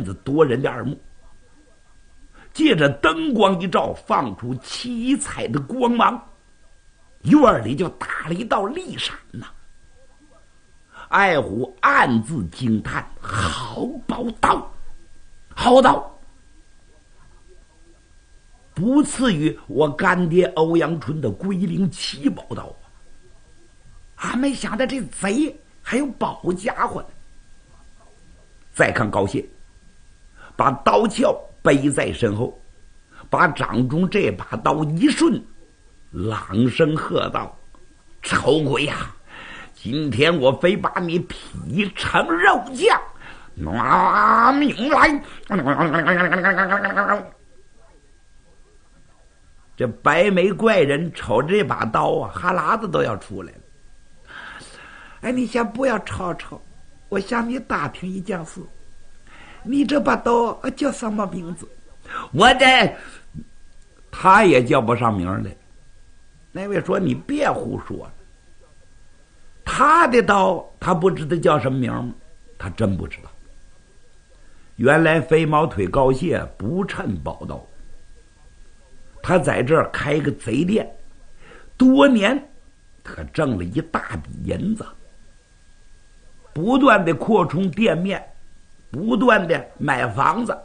子夺人的耳目。借着灯光一照，放出七彩的光芒，院里就打了一道利闪呐。爱虎暗自惊叹：好宝刀，好刀，不次于我干爹欧阳春的龟灵七宝刀啊！没想到这贼还有宝家伙呢。再看高谢，把刀鞘背在身后，把掌中这把刀一顺，朗声喝道：丑鬼呀，今天我非把你劈成肉酱，拿命来！这白眉怪人瞅着这把刀啊，哈喇子都要出来了。哎，你先不要吵吵，我向你打听一件事，你这把刀叫什么名字？我这他也叫不上名来。那位说：“你别胡说了，他的刀他不知道叫什么名吗？他真不知道。原来飞毛腿高谢不趁宝刀，他在这儿开个贼店，多年可挣了一大笔银子，不断的扩充店面，不断的买房子。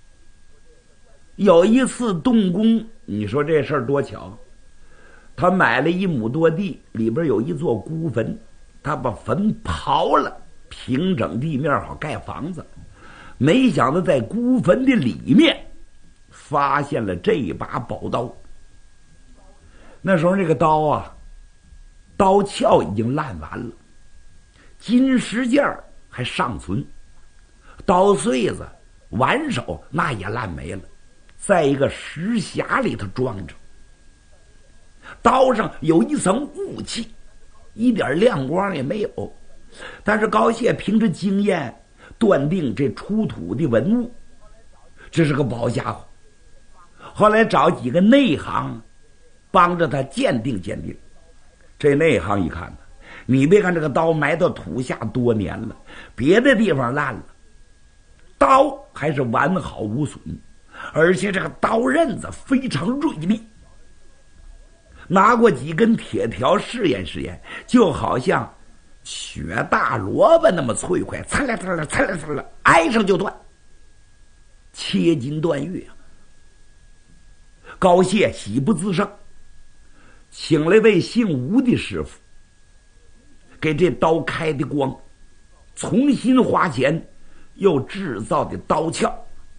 有一次动工，你说这事儿多巧，他买了1亩多地，里边有一座孤坟，他把坟刨了，平整地面好盖房子。没想到在孤坟的里面发现了这一把宝刀。那时候这个刀啊，刀鞘已经烂完了，金石件还尚存，刀穗子挽手那也烂没了，在一个石匣里头装着。刀上有一层雾气，一点亮光也没有，但是高谢凭着经验断定这出土的文物这是个宝家伙。后来找几个内行帮着他鉴定鉴定。这内行一看，你别看这个刀埋到土下多年了，别的地方烂了，刀还是完好无损，而且这个刀刃子非常锐利。拿过几根铁条试验试验，就好像雪大萝卜那么脆快，擦啦擦啦擦啦擦啦，挨上就断，切金断玉啊！高谢喜不自胜，请了位姓吴的师傅，给这刀开的光，重新花钱又制造的刀鞘。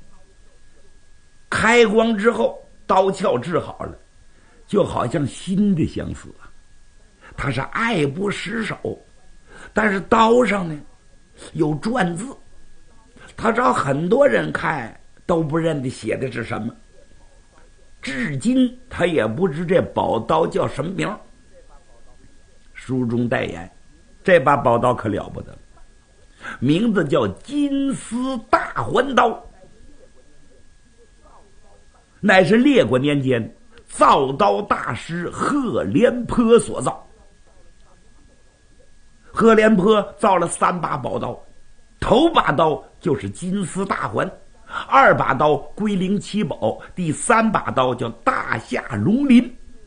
开光之后，刀鞘治好了，就好像新的相似啊！他是爱不释手，但是刀上呢有篆字，他找很多人看都不认得写的是什么，至今他也不知这宝刀叫什么名。书中代言，这把宝刀可了不得，名字叫金丝大环刀，乃是列国年间造刀大师贺连坡所造。贺连坡造了3把宝刀，头把刀就是金丝大环，2把刀龟灵七宝，第3把刀叫大夏龙鳞。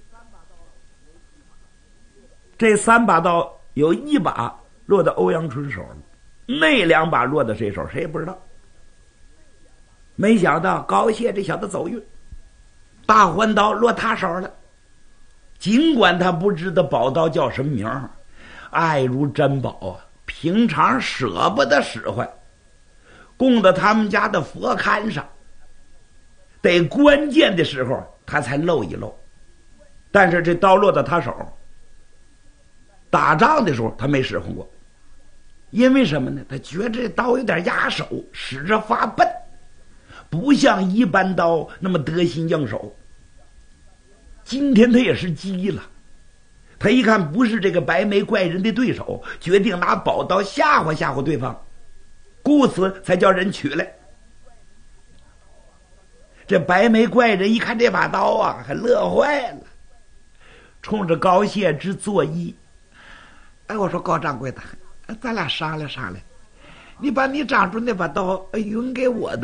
这3把刀有1把落到欧阳春手了，那2把落到谁手谁也不知道。没想到高谢这小子走运，大环刀落他手了。尽管他不知道宝刀叫什么名，爱如珍宝啊，平常舍不得使唤，供到他们家的佛龛上，得关键的时候他才露一露。但是这刀落到他手，打仗的时候他没使唤过，因为什么呢？他觉得这刀有点压手，使着发笨，不像一般刀那么得心应手。今天他也是急了，他一看不是这个白眉怪人的对手，决定拿宝刀吓唬吓唬对方，故此才叫人取来。这白眉怪人一看这把刀啊，还乐坏了，冲着高谢之作揖：哎，我说高掌柜的，咱俩商量商量，你把你掌中那把刀匀给我的